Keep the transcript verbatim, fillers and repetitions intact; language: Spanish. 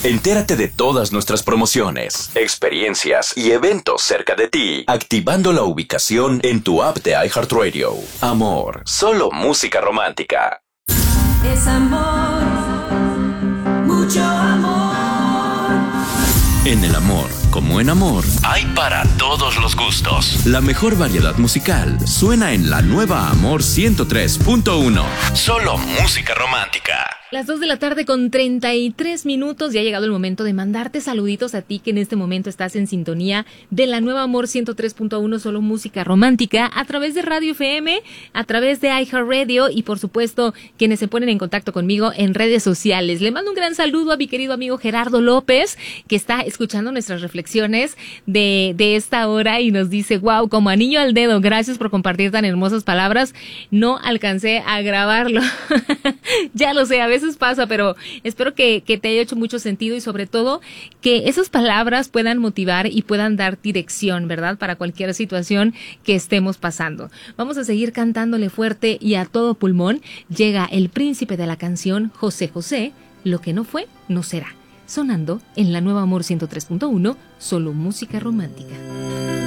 Entérate de todas nuestras promociones, experiencias y eventos cerca de ti, activando la ubicación en tu app de iHeartRadio. Amor, solo música romántica. Es amor, mucho amor. En el amor, como en amor, hay para todos los gustos. La mejor variedad musical suena en la nueva Amor ciento tres punto uno. Solo música romántica. Las dos de la tarde con treinta y tres minutos. Ya ha llegado el momento de mandarte saluditos a ti que en este momento estás en sintonía de la nueva Amor ciento tres punto uno, solo música romántica, a través de Radio F M, a través de iHeartRadio y por supuesto quienes se ponen en contacto conmigo en redes sociales. Le mando un gran saludo a mi querido amigo Gerardo López, que está escuchando nuestras reflexiones de, de esta hora y nos dice: wow, como anillo al dedo, gracias por compartir tan hermosas palabras. No alcancé a grabarlo. Ya lo sé, a veces pasa, pero espero que, que te haya hecho mucho sentido y sobre todo que esas palabras puedan motivar y puedan dar dirección, ¿verdad? Para cualquier situación que estemos pasando. Vamos a seguir cantándole fuerte y a todo pulmón. Llega el príncipe de la canción, José José, Lo que no fue, no será. Sonando en la nueva Amor ciento tres punto uno, solo música romántica.